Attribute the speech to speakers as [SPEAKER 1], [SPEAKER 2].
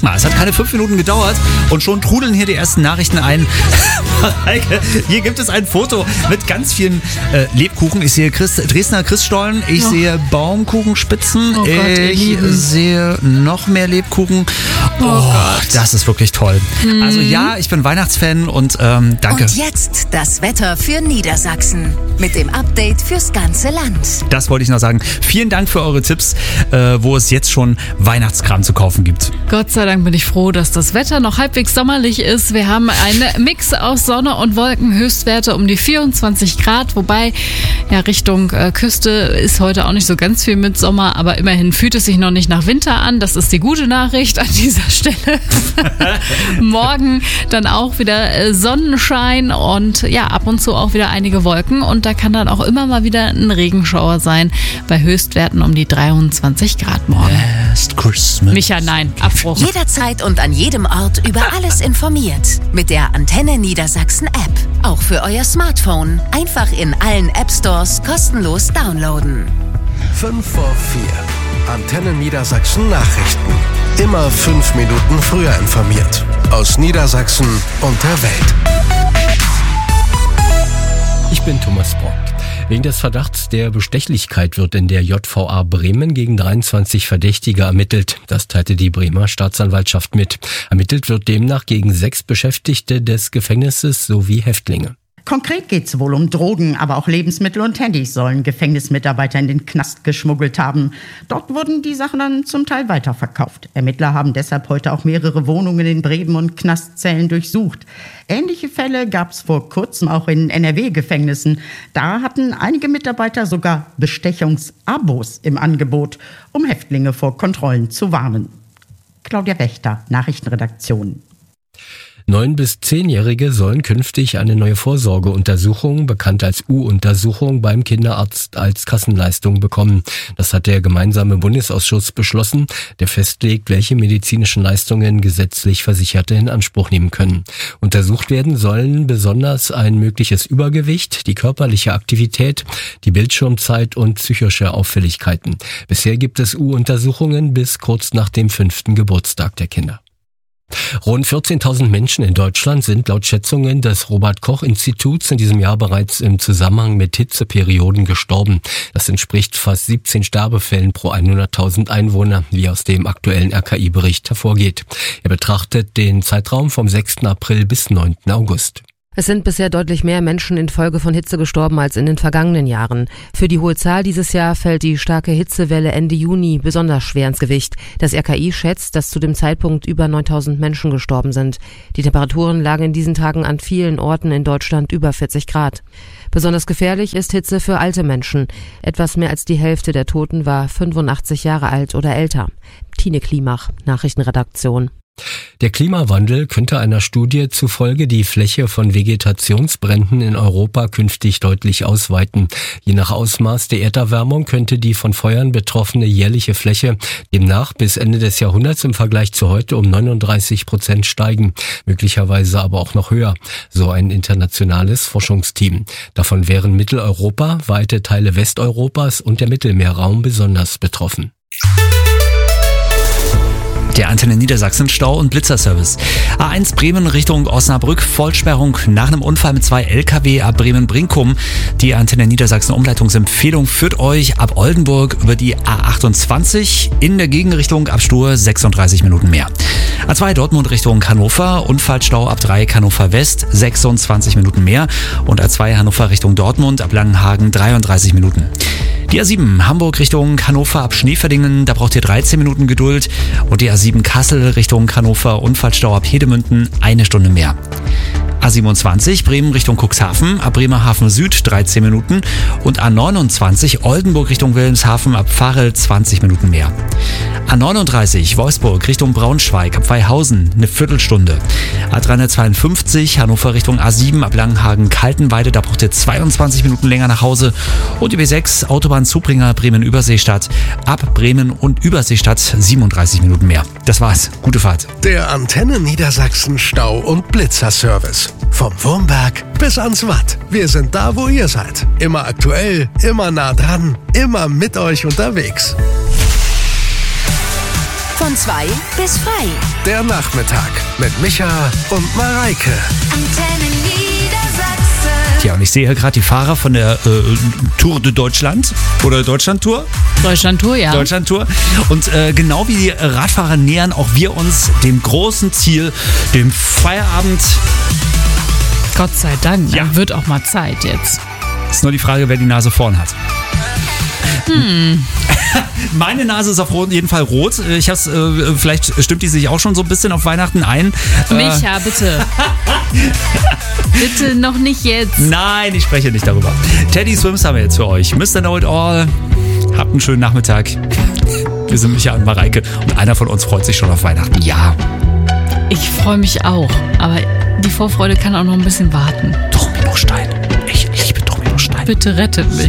[SPEAKER 1] mal, es hat keine 5 Minuten gedauert und schon trudeln hier die ersten Nachrichten ein. Mareike, hier gibt es ein Foto mit ganz vielen Lebkuchen. Ich sehe Dresdner Christstollen, ich sehe Baumkuchenspitzen, ich sehe noch mehr Lebkuchen. Das ist wirklich toll. Also ja, ich bin Weihnachtsfan und danke.
[SPEAKER 2] Und jetzt das Wetter für Niedersachsen mit dem Update fürs ganze Land.
[SPEAKER 1] Das wollte ich noch sagen. Vielen Dank für eure Tipps, wo es jetzt schon Weihnachtskram zu kaufen gibt.
[SPEAKER 3] Gott sei Dank bin ich froh, dass das Wetter noch halbwegs sommerlich ist. Wir haben einen Mix aus Sonne und Wolken, Höchstwerte um die 24 Grad, wobei ja Richtung Küste ist heute auch nicht so ganz viel mit Sommer, aber immerhin fühlt es sich noch nicht nach Winter an. Das ist die gute Nachricht an dieser Stelle. Morgen dann auch wieder Sonnenschein und ja, ab und zu auch wieder einige Wolken und da kann dann auch immer mal wieder ein Regenschauer sein bei Höchstwerten um die 23 Grad morgen.
[SPEAKER 1] Last Christmas.
[SPEAKER 3] Micha, nein, Abbruch.
[SPEAKER 2] Jederzeit und an jedem Ort über alles informiert. Mit der Antenne Niedersachsen App. Auch für euer Smartphone. Einfach in allen App Stores kostenlos downloaden.
[SPEAKER 4] 5 vor 4. Antenne Niedersachsen Nachrichten. Immer 5 Minuten früher informiert. Aus Niedersachsen und der Welt.
[SPEAKER 5] Ich bin Thomas Brock. Wegen des Verdachts der Bestechlichkeit wird in der JVA Bremen gegen 23 Verdächtige ermittelt. Das teilte die Bremer Staatsanwaltschaft mit. Ermittelt wird demnach gegen 6 Beschäftigte des Gefängnisses sowie Häftlinge.
[SPEAKER 6] Konkret geht es wohl um Drogen, aber auch Lebensmittel und Handys sollen Gefängnismitarbeiter in den Knast geschmuggelt haben. Dort wurden die Sachen dann zum Teil weiterverkauft. Ermittler haben deshalb heute auch mehrere Wohnungen in Bremen und Knastzellen durchsucht. Ähnliche Fälle gab es vor kurzem auch in NRW-Gefängnissen. Da hatten einige Mitarbeiter sogar Bestechungsabos im Angebot, um Häftlinge vor Kontrollen zu warnen. Claudia Wächter, Nachrichtenredaktion.
[SPEAKER 5] 9- bis 10-Jährige sollen künftig eine neue Vorsorgeuntersuchung, bekannt als U-Untersuchung, beim Kinderarzt als Kassenleistung bekommen. Das hat der gemeinsame Bundesausschuss beschlossen, der festlegt, welche medizinischen Leistungen gesetzlich Versicherte in Anspruch nehmen können. Untersucht werden sollen besonders ein mögliches Übergewicht, die körperliche Aktivität, die Bildschirmzeit und psychische Auffälligkeiten. Bisher gibt es U-Untersuchungen bis kurz nach dem 5. Geburtstag der Kinder. Rund 14.000 Menschen in Deutschland sind laut Schätzungen des Robert-Koch-Instituts in diesem Jahr bereits im Zusammenhang mit Hitzeperioden gestorben. Das entspricht fast 17 Sterbefällen pro 100.000 Einwohner, wie aus dem aktuellen RKI-Bericht hervorgeht. Er betrachtet den Zeitraum vom 6. April bis 9. August.
[SPEAKER 7] Es sind bisher deutlich mehr Menschen infolge von Hitze gestorben als in den vergangenen Jahren. Für die hohe Zahl dieses Jahr fällt die starke Hitzewelle Ende Juni besonders schwer ins Gewicht. Das RKI schätzt, dass zu dem Zeitpunkt über 9.000 Menschen gestorben sind. Die Temperaturen lagen in diesen Tagen an vielen Orten in Deutschland über 40 Grad. Besonders gefährlich ist Hitze für alte Menschen. Etwas mehr als die Hälfte der Toten war 85 Jahre alt oder älter. Tine Klimach, Nachrichtenredaktion.
[SPEAKER 5] Der Klimawandel könnte einer Studie zufolge die Fläche von Vegetationsbränden in Europa künftig deutlich ausweiten. Je nach Ausmaß der Erderwärmung könnte die von Feuern betroffene jährliche Fläche demnach bis Ende des Jahrhunderts im Vergleich zu heute um 39% steigen, möglicherweise aber auch noch höher, so ein internationales Forschungsteam. Davon wären Mitteleuropa, weite Teile Westeuropas und der Mittelmeerraum besonders betroffen.
[SPEAKER 1] Der Antenne Niedersachsen Stau- und Blitzerservice. A1 Bremen Richtung Osnabrück, Vollsperrung nach einem Unfall mit 2 LKW ab Bremen-Brinkum. Die Antenne Niedersachsen Umleitungsempfehlung führt euch ab Oldenburg über die A28 in der Gegenrichtung ab Stur 36 Minuten mehr. A2 Dortmund Richtung Hannover, Unfallstau ab 3 Hannover West 26 Minuten mehr und A2 Hannover Richtung Dortmund ab Langenhagen 33 Minuten. Die A7 Hamburg Richtung Hannover ab Schneeverdingen, da braucht ihr 13 Minuten Geduld. Und die A7 Kassel Richtung Hannover, Unfallstau ab Hedemünden, 1 Stunde mehr. A27 Bremen Richtung Cuxhaven, ab Bremerhaven Süd 13 Minuten. Und A29 Oldenburg Richtung Wilhelmshaven, ab Pfarrel 20 Minuten mehr. A39 Wolfsburg Richtung Braunschweig, ab Weihausen, eine Viertelstunde. A352 Hannover Richtung A7, ab Langenhagen-Kaltenweide, da braucht ihr 22 Minuten länger nach Hause. Und die B6 Autobahn-Zubringer Bremen-Überseestadt, ab Bremen und Überseestadt 37 Minuten mehr. Das war's. Gute Fahrt.
[SPEAKER 4] Der Antenne Niedersachsen Stau- und Blitzerservice. Vom Wurmberg bis ans Watt. Wir sind da, wo ihr seid. Immer aktuell, immer nah dran, immer mit euch unterwegs.
[SPEAKER 2] Von 2 bis frei.
[SPEAKER 4] Der Nachmittag mit Micha und Mareike.
[SPEAKER 2] Antenne Niedersachsen.
[SPEAKER 1] Tja, und ich sehe hier gerade die Fahrer von der Tour de Deutschland oder Deutschlandtour.
[SPEAKER 3] Deutschlandtour, ja.
[SPEAKER 1] Deutschlandtour. Und genau wie die Radfahrer nähern auch wir uns dem großen Ziel, dem Feierabend.
[SPEAKER 3] Gott sei Dank,
[SPEAKER 1] Ja.
[SPEAKER 3] wird auch mal Zeit jetzt.
[SPEAKER 1] Ist nur die Frage, wer die Nase vorn hat. Meine Nase ist auf jeden Fall rot. Ich hab's, vielleicht stimmt die sich auch schon so ein bisschen auf Weihnachten ein.
[SPEAKER 3] Micha, bitte. Bitte noch nicht jetzt.
[SPEAKER 1] Nein, ich spreche nicht darüber. Teddy Swims haben wir jetzt für euch. Mr. Know It All. Habt einen schönen Nachmittag. Wir sind Micha und Mareike und einer von uns freut sich schon auf Weihnachten. Ja.
[SPEAKER 3] Ich freue mich auch, aber die Vorfreude kann auch noch ein bisschen warten.
[SPEAKER 1] Dominostein. Ich liebe Dominostein.
[SPEAKER 3] Bitte rettet mich.